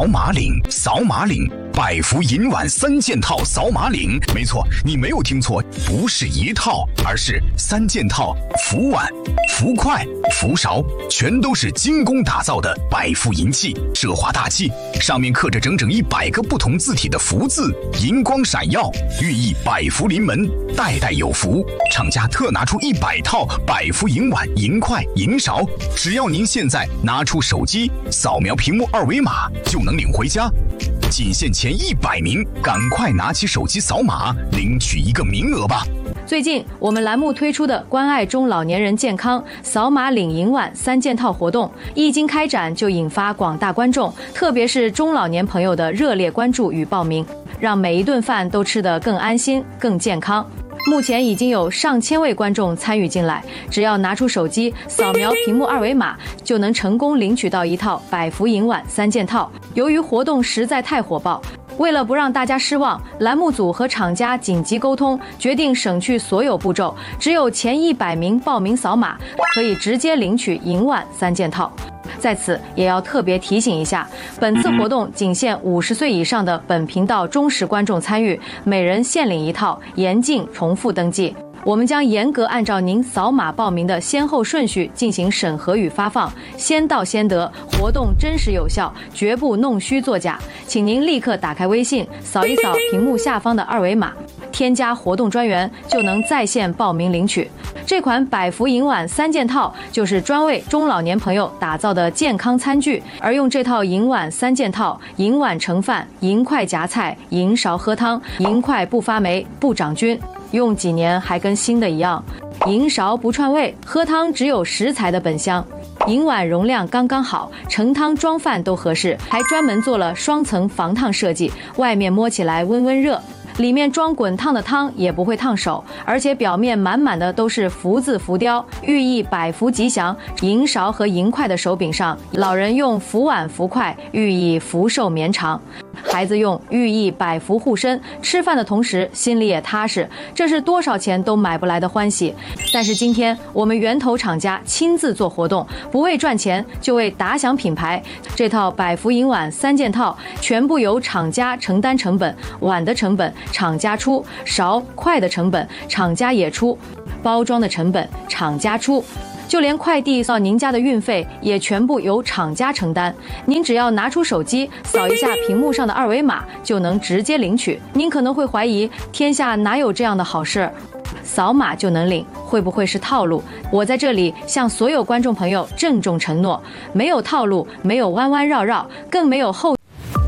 扫码领，扫码领。百福银碗3件套扫码领，没错，你没有听错，不是一套，而是3件套，福碗、福筷、福勺，全都是精工打造的百福银器，奢华大气，上面刻着整整100个不同字体的福字，银光闪耀，寓意百福临门，代代有福。厂家特拿出100套百福银碗、银筷、银勺，只要您现在拿出手机，扫描屏幕2维码就能领回家。仅限前100名，赶快拿起手机扫码，领取一个名额吧。 最近我们栏目推出的关爱中老年人健康扫码领银碗3件套活动，一经开展就引发广大观众，特别是中老年朋友的热烈关注与报名，让每一顿饭都吃得更安心、更健康。目前已经有上千位观众参与进来，只要拿出手机扫描屏幕2维码，就能成功领取到一套百福银碗3件套。由于活动实在太火爆，为了不让大家失望，栏目组和厂家紧急沟通，决定省去所有步骤，只有前100名报名扫码，可以直接领取银碗3件套。在此也要特别提醒一下，本次活动仅限50岁以上的本频道忠实观众参与，每人限领一套，严禁重复登记。我们将严格按照您扫码报名的先后顺序进行审核与发放，先到先得，活动真实有效，绝不弄虚作假。请您立刻打开微信，扫一扫屏幕下方的2维码，添加活动专员，就能在线报名领取。这款百福银碗3件套就是专为中老年朋友打造的健康餐具，而用这套银碗3件套，银碗盛饭，银筷夹菜，银勺喝汤，银筷不发霉不长菌，用几年还跟新的一样。银勺不串味，喝汤只有食材的本香。银碗容量刚刚好，盛汤装饭都合适，还专门做了双层防烫设计，外面摸起来温温热，里面装滚烫的汤也不会烫手，而且表面满满的都是福字浮雕，寓意百福吉祥。银勺和银筷的手柄上，老人用福碗福筷，寓意福寿绵长；孩子用，寓意百福护身，吃饭的同时心里也踏实，这是多少钱都买不来的欢喜。但是今天我们源头厂家亲自做活动，不为赚钱，就为打响品牌。这套百福银碗3件套全部由厂家承担成本，碗的成本厂家出，勺筷的成本厂家也出，包装的成本厂家出，就连快递到您家的运费也全部由厂家承担。您只要拿出手机扫一下屏幕上的2维码，就能直接领取。您可能会怀疑，天下哪有这样的好事？扫码就能领，会不会是套路？我在这里向所有观众朋友郑重承诺，没有套路，没有弯弯绕绕，更没有后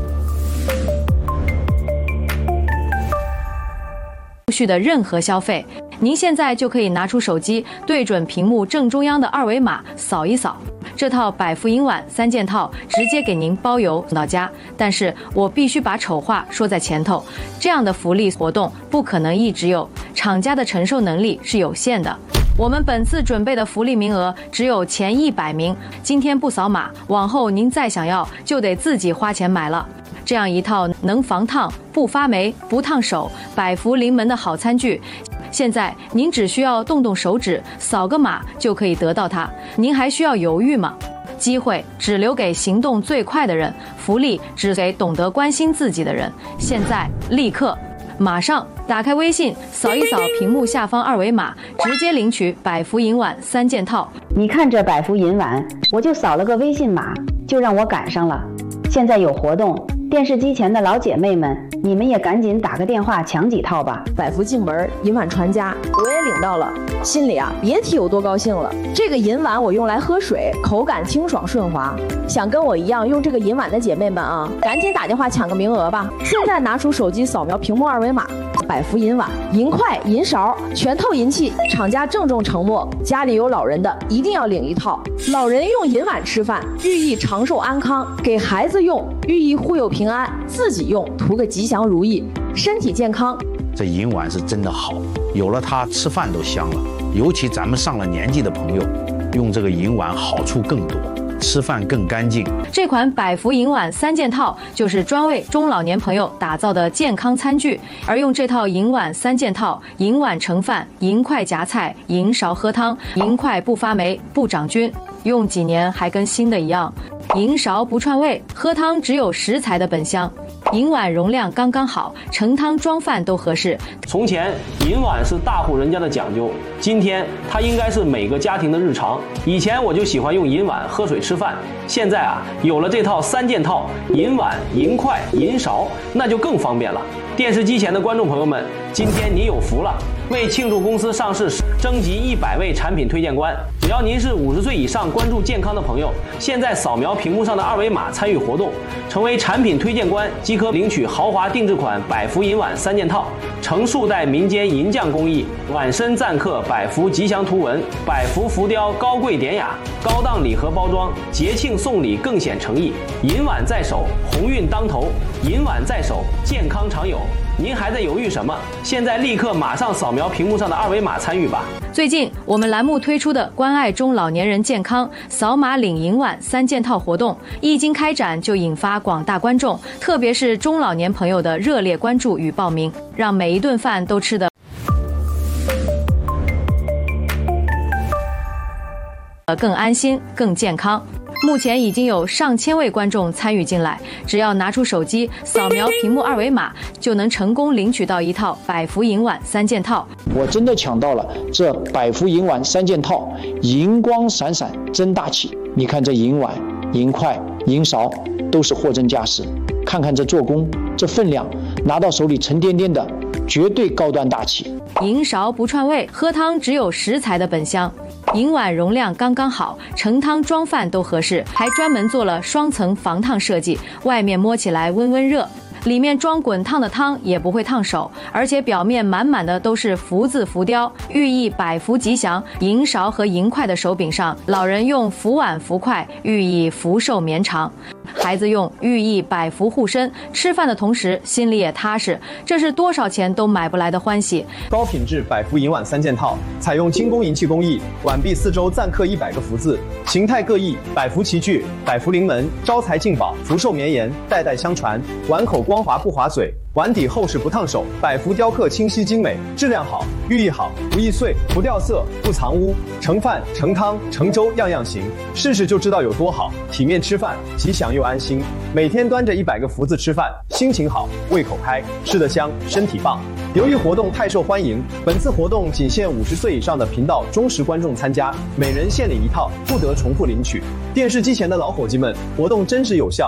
续的任何消费。您现在就可以拿出手机，对准屏幕正中央的2维码扫一扫，这套百福银碗3件套直接给您包邮送到家。但是我必须把丑话说在前头，这样的福利活动不可能一直有，厂家的承受能力是有限的。我们本次准备的福利名额只有前100名，今天不扫码，往后您再想要就得自己花钱买了。这样一套能防烫、不发霉、不烫手、百福临门的好餐具，现在您只需要动动手指，扫个码就可以得到它，您还需要犹豫吗？机会只留给行动最快的人，福利只给懂得关心自己的人。现在立刻马上打开微信，扫一扫屏幕下方2维码，直接领取百福银碗3件套。 你看这百福银碗，我就扫了个微信码，就让我赶上了。现在有活动，电视机前的老姐妹们，你们也赶紧打个电话抢几套吧。 百福进门，银碗传家，我也领到了，心里别提有多高兴了。这个银碗我用来喝水，口感清爽顺滑。想跟我一样用这个银碗的姐妹们赶紧打电话抢个名额吧。现在拿出手机扫描屏幕2维码，百福银碗、银筷、银勺，全套银器，厂家郑重承诺，家里有老人的一定要领一套。老人用银碗吃饭，寓意长寿安康；给孩子用，寓意护佑平安；自己用，图个吉祥如意，身体健康。 这银碗是真的好，有了它吃饭都香了。尤其咱们上了年纪的朋友，用这个银碗好处更多，吃饭更干净。 这款百福银碗3件套就是专为中老年朋友打造的健康餐具，而用这套银碗3件套，银碗盛饭，银筷夹菜，银勺喝汤，银筷不发霉不长菌， 用几年还跟新的一样。银勺不串味，喝汤只有食材的本香。银碗容量刚刚好，盛汤装饭都合适。 从前银碗是大户人家的讲究，今天它应该是每个家庭的日常。以前我就喜欢用银碗喝水吃饭，现在有了这套3件套，银碗、银筷、银勺，那就更方便了。电视机前的观众朋友们，今天你有福了！为庆祝公司上市，征集100位产品推荐官。只要您是50岁以上关注健康的朋友，现在扫描屏幕上的2维码参与活动，成为产品推荐官即可领取豪华定制款百福银碗3件套，成数代民间银匠工艺，碗身錾刻百福吉祥图文，百福浮雕高贵典雅，高档礼盒包装，节庆送礼更显诚意。银碗在手，鸿运当头；银碗在手，健康常有。您还在犹豫什么？现在立刻马上扫描屏幕上的2维码参与吧。 最近我们栏目推出的关爱中老年人健康扫码领银碗3件套活动，一经开展就引发广大观众，特别是中老年朋友的热烈关注与报名，让每一顿饭都吃得更安心、更健康。目前已经有上千位观众参与进来，只要拿出手机扫描屏幕2维码，就能成功领取到一套百福银碗3件套。 我真的抢到了这百福银碗3件套，银光闪闪真大气。你看这银碗、银筷、银勺都是货真价实，看看这做工、这分量，拿到手里沉甸甸的，绝对高端大气。 银勺不串味，喝汤只有食材的本香。银碗容量刚刚好，盛汤装饭都合适，还专门做了双层防烫设计，外面摸起来温温热，里面装滚烫的汤也不会烫手，而且表面满满的都是福字浮雕，寓意百福吉祥。银勺和银筷的手柄上，老人用福碗福筷，寓意福寿绵长；孩子用寓意百福护身，吃饭的同时心里也踏实，这是多少钱都买不来的欢喜。 高品质百福银碗3件套，采用精工银器工艺，碗壁4周錾刻100个福字，形态各异，百福齐聚，百福临门，招财进宝，福寿绵延，代代相传。碗口光滑不划嘴，碗底厚实不烫手，百福雕刻清晰精美，质量好，寓意好，不易碎，不掉色，不藏污，盛饭、盛汤、盛粥样样行，试试就知道有多好。体面吃饭，吉祥又安心。每天端着100个福字吃饭，心情好，胃口开，吃得香，身体棒。由于活动太受欢迎，本次活动仅限50岁以上的频道忠实观众参加，每人限领1套，不得重复领取。电视机前的老伙计们，活动真实有效。